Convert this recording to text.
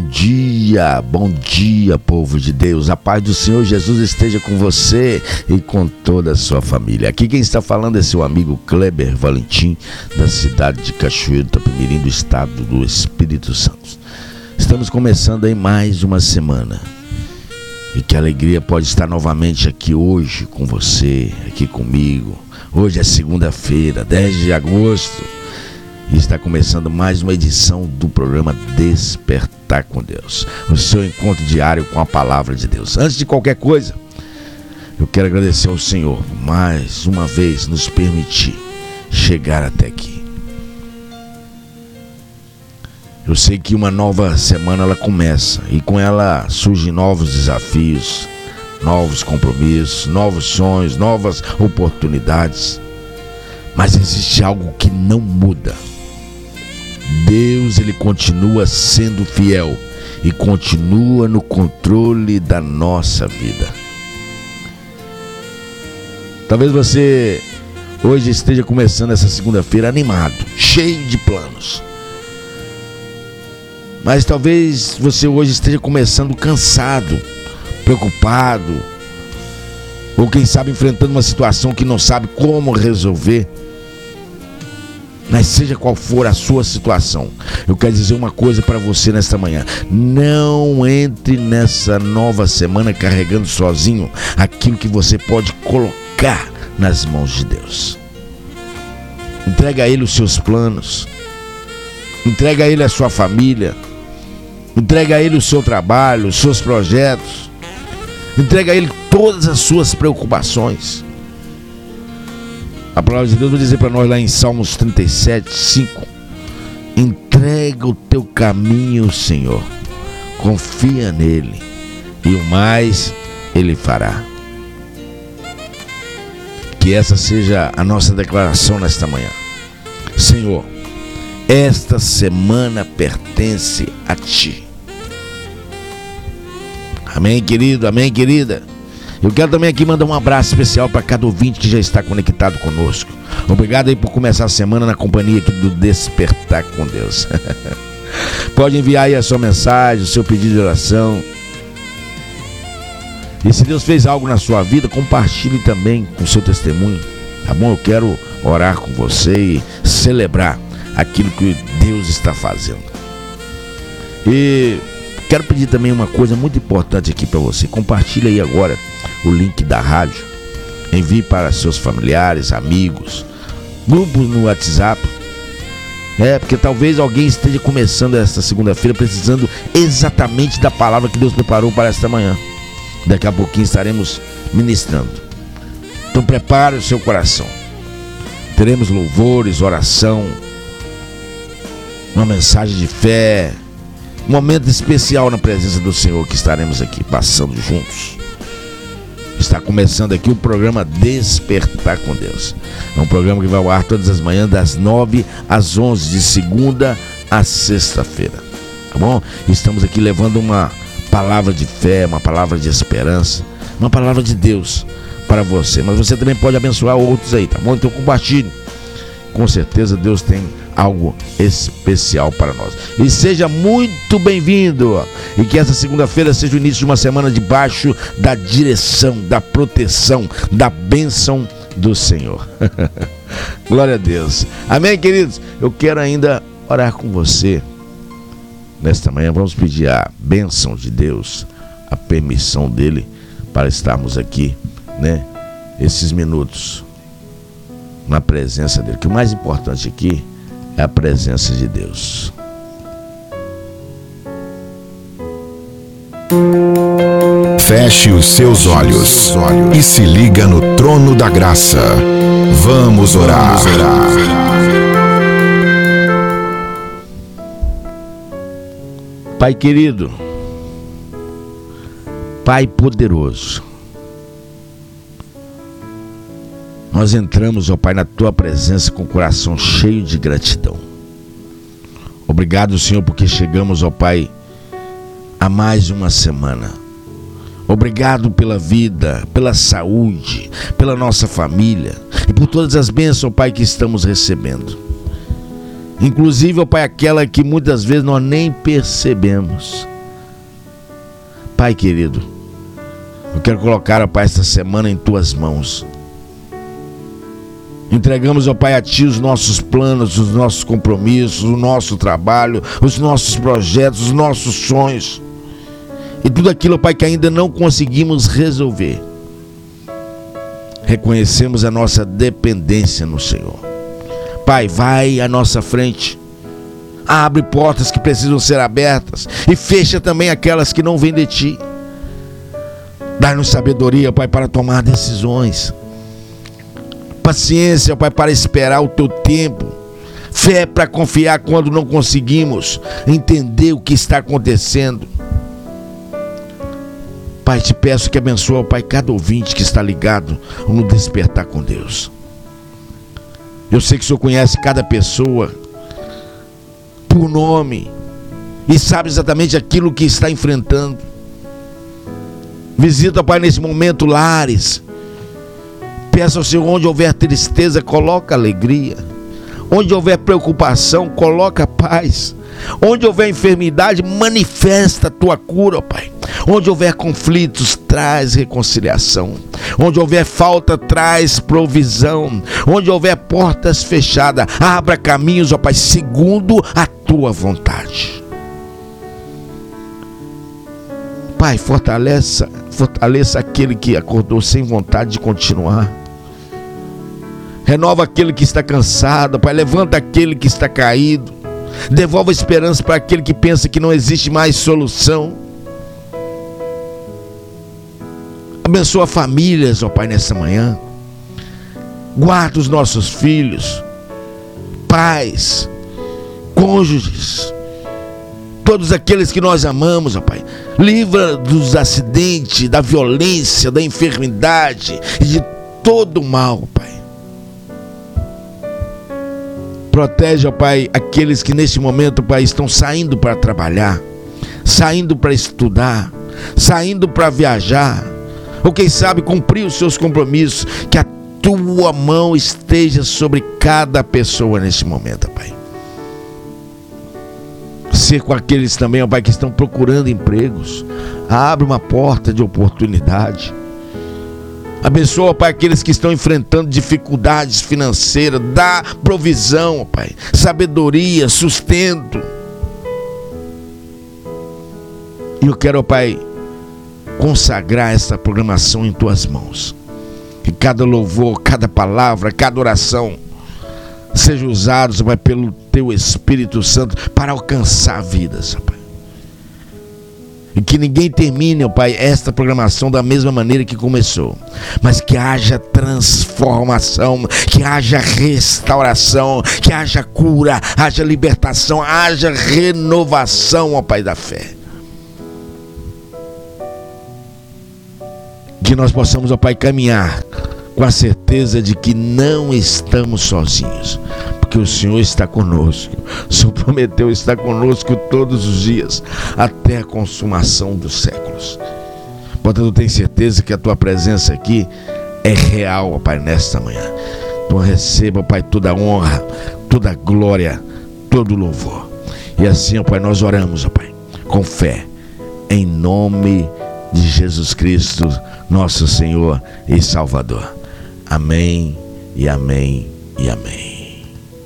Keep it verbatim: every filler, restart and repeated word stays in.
dia, bom dia, povo de Deus. A paz do Senhor Jesus esteja com você e com toda a sua família. Aqui quem está falando é seu amigo Kleber Valentim, da cidade de Cachoeiro, Itapemirim, do estado do Espírito Santo. Estamos começando aí mais uma semana. E que alegria pode estar novamente aqui hoje com você, aqui comigo. Hoje é segunda-feira, dez de agosto. E está começando mais uma edição do programa Despertar com Deus, o seu encontro diário com a palavra de Deus. Antes de qualquer coisa, eu quero agradecer ao Senhor mais uma vez nos permitir chegar até aqui. Eu sei que uma nova semana ela começa e com ela surgem novos desafios, novos compromissos, novos sonhos, novas oportunidades. Mas existe algo que não muda. Deus, ele continua sendo fiel e continua no controle da nossa vida. Talvez você hoje esteja começando essa segunda-feira animado, cheio de planos. Mas talvez você hoje esteja começando cansado, preocupado, ou quem sabe enfrentando uma situação que não sabe como resolver. Mas seja qual for a sua situação, eu quero dizer uma coisa para você nesta manhã: não entre nessa nova semana carregando sozinho aquilo que você pode colocar nas mãos de Deus. Entrega a Ele os seus planos, entrega a Ele a sua família, entrega a Ele o seu trabalho, os seus projetos, entrega a Ele todas as suas preocupações. A palavra de Deus vai dizer para nós lá em Salmos trinta e sete, cinco: entrega o teu caminho ao Senhor, confia nele e o mais ele fará. Que essa seja a nossa declaração nesta manhã. Senhor, esta semana pertence a ti. Amém, querido, amém, querida. Eu quero também aqui mandar um abraço especial para cada ouvinte que já está conectado conosco. Obrigado aí por começar a semana na companhia aqui do Despertar com Deus. Pode enviar aí a sua mensagem, o seu pedido de oração. E se Deus fez algo na sua vida, compartilhe também com o seu testemunho, tá bom? Eu quero orar com você e celebrar aquilo que Deus está fazendo. E quero pedir também uma coisa muito importante aqui para você. Compartilhe aí agora o link da rádio. Envie para seus familiares, amigos, grupos no WhatsApp. É, porque talvez alguém esteja começando esta segunda-feira precisando exatamente da palavra que Deus preparou para esta manhã. Daqui a pouquinho estaremos ministrando. Então prepare o seu coração. Teremos louvores, oração, uma mensagem de fé, um momento especial na presença do Senhor que estaremos aqui passando juntos. Está começando aqui o programa Despertar com Deus. É um programa que vai ao ar todas as manhãs das nove às onze, de segunda a sexta-feira. Tá bom? Estamos aqui levando uma palavra de fé, uma palavra de esperança, uma palavra de Deus para você. Mas você também pode abençoar outros aí, tá bom? Então compartilhe. Com certeza Deus tem algo especial para nós. E seja muito bem-vindo. E que essa segunda-feira seja o início de uma semana debaixo da direção, da proteção, da bênção do Senhor. Glória a Deus. Amém, queridos? Eu quero ainda orar com você nesta manhã. Vamos pedir a bênção de Deus, a permissão dele para estarmos aqui, né? Esses minutos na presença dele. Que o mais importante aqui é a presença de Deus. Feche os seus olhos e se liga no trono da graça. Vamos orar. Pai querido, Pai poderoso, nós entramos, ó Pai, na Tua presença com o coração cheio de gratidão. Obrigado, Senhor, porque chegamos, ó Pai, a mais uma semana. Obrigado pela vida, pela saúde, pela nossa família e por todas as bênçãos, ó Pai, que estamos recebendo. Inclusive, ó Pai, aquela que muitas vezes nós nem percebemos. Pai querido, eu quero colocar, ó Pai, esta semana em Tuas mãos. Entregamos, ó Pai, a Ti os nossos planos, os nossos compromissos, o nosso trabalho, os nossos projetos, os nossos sonhos. E tudo aquilo, ó Pai, que ainda não conseguimos resolver. Reconhecemos a nossa dependência no Senhor. Pai, vai à nossa frente. Abre portas que precisam ser abertas e fecha também aquelas que não vêm de Ti. Dá-nos sabedoria, Pai, para tomar decisões. Paciência, Pai, para esperar o Teu tempo. Fé para confiar quando não conseguimos entender o que está acontecendo. Pai, te peço que abençoe, Pai, cada ouvinte que está ligado no Despertar com Deus. Eu sei que o Senhor conhece cada pessoa por nome e sabe exatamente aquilo que está enfrentando. Visita, Pai, nesse momento lares. Peça ao Senhor, onde houver tristeza, coloca alegria. Onde houver preocupação, coloca paz. Onde houver enfermidade, manifesta a Tua cura, Pai. Onde houver conflitos, traz reconciliação. Onde houver falta, traz provisão. Onde houver portas fechadas, abra caminhos, ó Pai, segundo a Tua vontade. Pai, fortaleça, fortaleça aquele que acordou sem vontade de continuar. Renova aquele que está cansado, Pai. Levanta aquele que está caído. Devolva a esperança para aquele que pensa que não existe mais solução. Abençoa famílias, ó Pai, nessa manhã. Guarda os nossos filhos, pais, cônjuges, todos aqueles que nós amamos, ó Pai. Livra dos acidentes, da violência, da enfermidade e de todo o mal, Pai. Protege, ó Pai, aqueles que neste momento, Pai, estão saindo para trabalhar, saindo para estudar, saindo para viajar, ou quem sabe cumprir os seus compromissos. Que a Tua mão esteja sobre cada pessoa neste momento, ó Pai. Ser com aqueles também, ó Pai, que estão procurando empregos. Abre uma porta de oportunidade. Abençoa, Pai, aqueles que estão enfrentando dificuldades financeiras. Dá provisão, Pai, sabedoria, sustento. E eu quero, Pai, consagrar esta programação em Tuas mãos. Que cada louvor, cada palavra, cada oração sejam usados, Pai, pelo Teu Espírito Santo para alcançar vidas, Pai. E que ninguém termine, ó Pai, esta programação da mesma maneira que começou, mas que haja transformação, que haja restauração, que haja cura, haja libertação, haja renovação, ó Pai da fé. Que nós possamos, ó Pai, caminhar com a certeza de que não estamos sozinhos, porque o Senhor está conosco. O Senhor prometeu estar conosco todos os dias, até a consumação dos séculos. Portanto, eu tenho certeza que a Tua presença aqui é real, ó Pai, nesta manhã. Então receba, ó Pai, toda a honra, toda a glória, todo o louvor. E assim, ó Pai, nós oramos, ó Pai, com fé, em nome de Jesus Cristo, nosso Senhor e Salvador. Amém e amém e amém.